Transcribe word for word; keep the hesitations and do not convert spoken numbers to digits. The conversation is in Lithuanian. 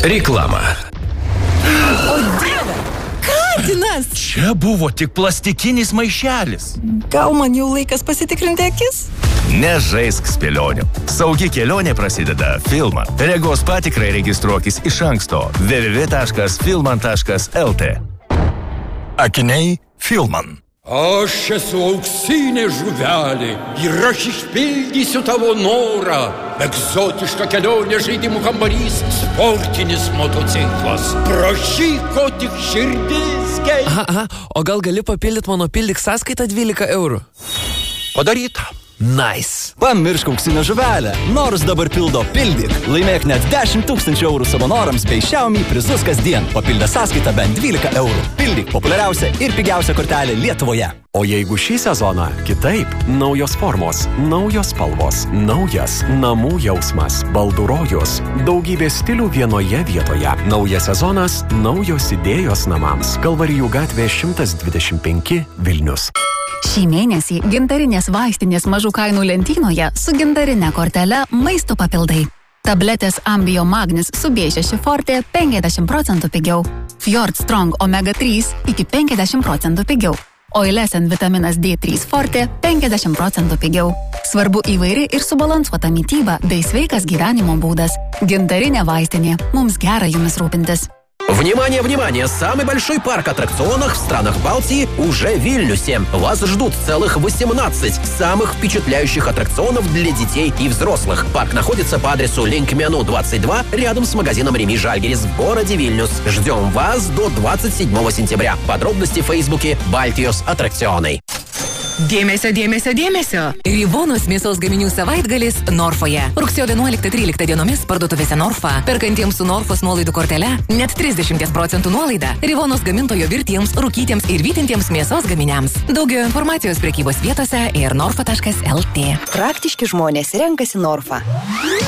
Reklama. O Dieve, katinas! Čia buvo tik plastikinis maišelis. Gal man jau laikas pasitikrinti akis? Nežaisk spėlionių. Saugi kelionė prasideda Filman. Regos patikrai registruokis iš anksto w w w taškas filman taškas l t. Akiniai Filman. Aš esu auksinė žuvelė ir aš išpildysiu tavo norą. Egzotiška kelionė, žaidimų kambarys, sportinis motociklas. Prašyk, ko tik širdis geidžia. Aha, aha, o gal gali papildyti mano pildyk sąskaitą dvylika eurų? Padaryta. Nice. Pamiršk auksinę žuvelę. Nors dabar pildo pildyk. Laimėk net dešimt tūkstančių eurų savanoriams bei Xiaomi prizus kasdien. Papildę sąskaitą bent dvylika eurų. Pildyk populiariausia ir pigiausia kortelė Lietuvoje. O jeigu šį sezoną kitaip, naujos formos, naujos spalvos, naujas namų jausmas, baldų rojus, daugybė stilių vienoje vietoje. Naujas sezonas, naujos idėjos namams. Kalvarijų gatvė šimtas dvidešimt penki Vilnius. Šį mėnesį gintarinės vaistinės mažų kainų lentynoje su gintarine kortele maisto papildai. Tabletės Ambio Magnis su B šeši Forte penkiasdešimt procentų pigiau. Fjord Strong Omega trys iki penkiasdešimt procentų pigiau. Oilesen vitaminas D trys Forte penkiasdešimt procentų pigiau. Svarbu įvairi ir subalansuota mityba bei sveikas gyvenimo būdas. Gintarinė vaistinė. Mums gera jumis rūpintis. Внимание, внимание! Самый большой парк аттракционов в странах Балтии уже в Вильнюсе. Вас ждут целых восемнадцать самых впечатляющих аттракционов для детей и взрослых. Парк находится по адресу Линкмену двадцать два, рядом с магазином Реми Жальгерис в городе Вильнюс. Ждем вас до двадцать седьмого сентября. Подробности в фейсбуке Baltijos Atrakcionai. Dėmesio, dėmesio, dėmesio. Rivonos mėsos gaminių savaitgalis Norfoje. Rugsėjo vienuoliktą tryliktą dienomis parduotuvėse Norfa. Perkantiems su Norfos nuolaidų kortele net trisdešimt procentų nuolaida. Rivonos gamintojo virtiems, rūkytiems ir vytintiems mėsos gaminiams. Daugiau informacijos prekybos vietose ir norfa taškas l t. Praktiški žmonės renkasi Norfa.